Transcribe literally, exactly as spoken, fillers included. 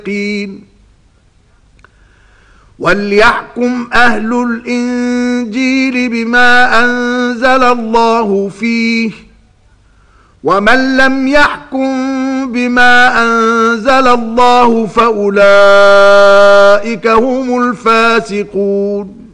وليحكم أهل الإنجيل بما أنزل الله فيه ومن لم يحكم بما أنزل الله فأولئك هم الفاسقون